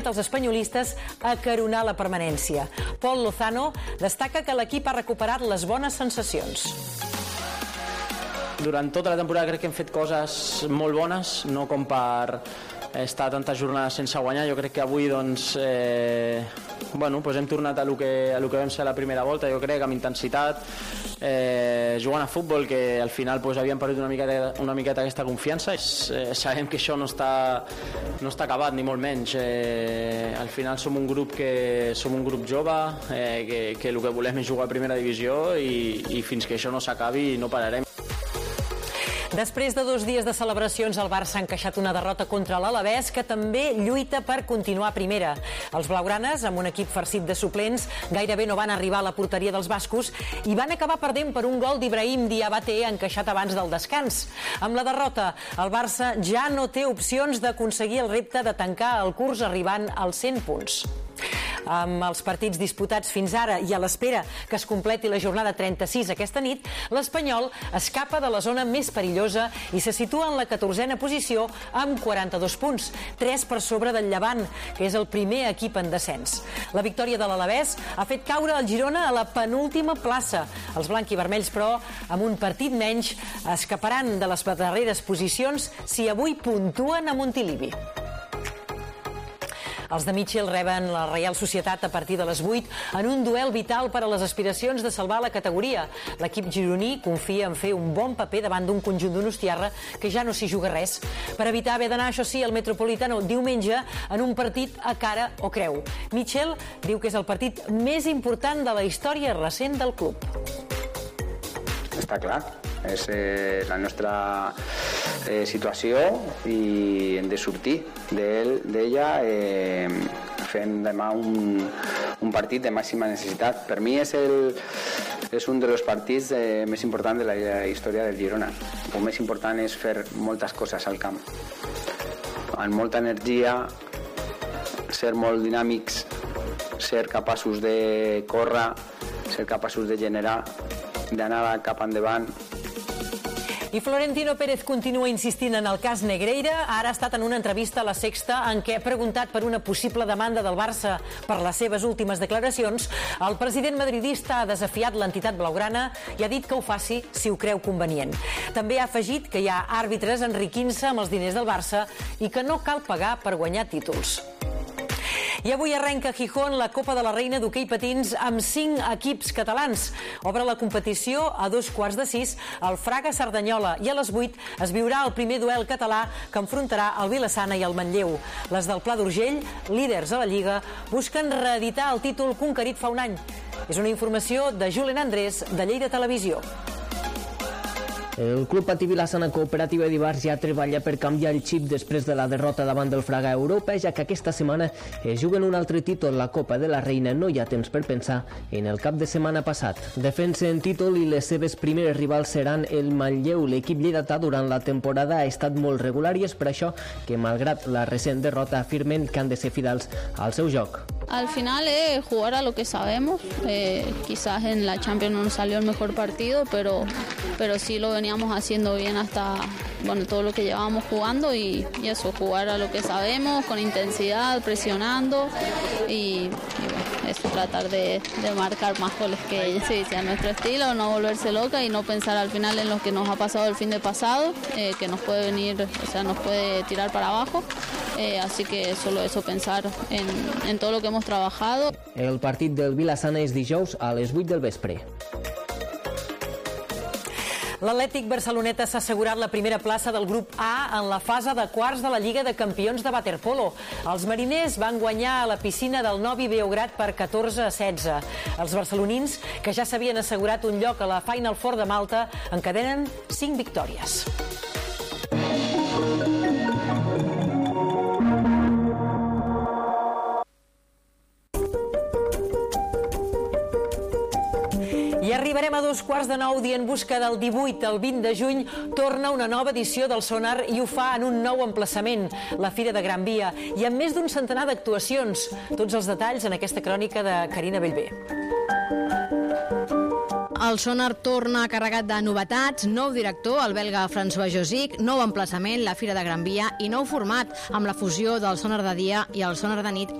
els espanyolistes a caronar la permanència. Pol Lozano destaca que l'equip ha recuperat les bones sensacions. Durant tota la temporada crec que hem fet coses molt bones, no com per estar tantes jornades sense guanyar. Jo crec que avui hem tornat a lo que vam ser a la primera volta, jo crec, amb intensitat, jugant a futbol, que al final havíem perdut una miqueta aquesta confiança. Sabem que això no està acabat, ni molt menys. Al final som un grup jove, que el que volem és jugar a primera divisió i fins que això no s'acabi no pararem. Després de 2 dies de celebracions, el Barça ha encaixat una derrota contra l'Alavés, que també lluita per continuar a primera. Els blaugranes, amb un equip farcit de suplents, gairebé no van arribar a la porteria dels bascos i van acabar perdent per un gol d'Ibrahim Diabaté encaixat abans del descans. Amb la derrota, el Barça ja no té opcions d'aconseguir el repte de tancar el curs arribant als 100 punts. Amb els partits disputats fins ara i a l'espera que es completi la jornada 36 aquesta nit, l'Espanyol escapa de la zona més perillosa i se situa en la 14a posició amb 42 punts, 3 per sobre del Llevant, que és el primer equip en descens. La victòria de l'Alavés ha fet caure el Girona a la penúltima plaça. Els blanc-i-vermells, però, amb un partit menys, escaparan de les darreres posicions si avui puntuen a Montilivi. Els de Mitchell reben la Reial Societat a partir de les 8 en un duel vital per a les aspiracions de salvar la categoria. L'equip gironí confia en fer un bon paper davant d'un conjunt donostiarra que ja no s'hi juga res. Per evitar haver d'anar, això sí, al Metropolitano diumenge en un partit a cara o creu. Mitchell diu que és el partit més important de la història recent del club. Està clar, és la nostra situació i hem de sortir d'ella fent demà un partit de màxima necessitat. Per mi és un dels partits més importants de la història del Girona. El més important és fer moltes coses al camp, amb molta energia, ser molt dinàmics, ser capaços de córrer, ser capaços de generar, d'anar cap endavant. I Florentino Pérez continua insistint en el cas Negreira. Ara ha estat en una entrevista a La Sexta en què ha preguntat per una possible demanda del Barça per les seves últimes declaracions. El president madridista ha desafiat l'entitat blaugrana i ha dit que ho faci si ho creu convenient. També ha afegit que hi ha àrbitres enriquint-se amb els diners del Barça i que no cal pagar per guanyar títols. I avui arrenca a Gijón la Copa de la Reina d'hoquei patins amb 5 equips catalans. Obre la competició a 5:15 al Fraga Cerdanyola i a les 8 es viurà el primer duel català que enfrontarà el Vilassana i el Manlleu. Les del Pla d'Urgell, líders a la Lliga, busquen reeditar el títol conquerit fa un any. És una informació de Julen Andrés, de Lleida Televisió. El Club Patí Vilassana Cooperativa d'Ivars ja treballa per canviar el xip després de la derrota davant del Fraga a Europa, ja que aquesta setmana es juguen un altre títol, la Copa de la Reina. No hi ha temps per pensar en el cap de setmana passat. Defensen títol i les seves primeres rivals seran el Manlleu. L'equip lleidatà durant la temporada ha estat molt regular i és per això que, malgrat la recent derrota, afirmen que han de ser fidels al seu joc. Al final jugar a lo que sabemos. Quizás en la Champions no nos salió el mejor partido, pero sí lo veníamos haciendo bien hasta todo lo que llevábamos jugando y eso, jugar a lo que sabemos, con intensidad, presionando y eso, tratar de marcar más goles que sea nuestro estilo, no volverse loca y no pensar al final en lo que nos ha pasado el fin de pasado, que nos puede venir, nos puede tirar para abajo. Así que solo eso, pensar en todo lo que hemos trabajado. El partit del Vilassana és dijous a les 8 del vespre. L'Atlètic Barceloneta s'ha assegurat la primera plaça del grup A en la fase de quarts de la Lliga de Campions de waterpolo. Els mariners van guanyar a la piscina del Novi Beograd per 14-16. Els barcelonins, que ja s'havien assegurat un lloc a la Final Four de Malta, encadenen 5 victòries. I arribarem a 8:45 i en busca del 18 al 20 de juny torna una nova edició del Sonar i ho fa en un nou emplaçament, la Fira de Gran Via, i amb més d'un centenar d'actuacions. Tots els detalls en aquesta crònica de Carina Bellver. El Sonar torna carregat de novetats, nou director, el belga François Josic, nou emplaçament, la Fira de Gran Via, i nou format, amb la fusió del Sonar de dia i el Sonar de nit